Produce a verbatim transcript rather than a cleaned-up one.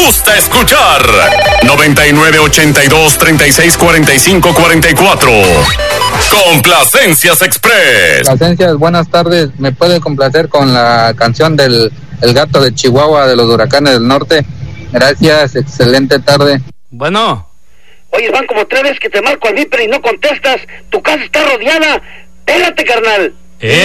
gusta escuchar. noventa y nueve ochenta y dos treinta y seis cuarenta y cinco cuarenta y cuatro. Complacencias Express. Complacencias, buenas tardes. ¿Me puede complacer con la canción del El Gato de Chihuahua de los Huracanes del Norte? Gracias, excelente tarde. Bueno. Oye, van como tres veces que te marco al Viper y no contestas. Tu casa está rodeada. Pégate, carnal. Eh.